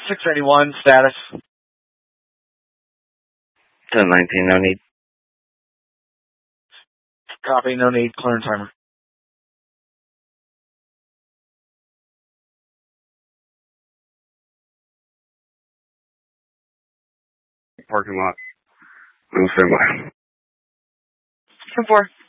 691, status. 1019, no need. Copy, no need, clearing timer. Parking lot. No standby. 10-4.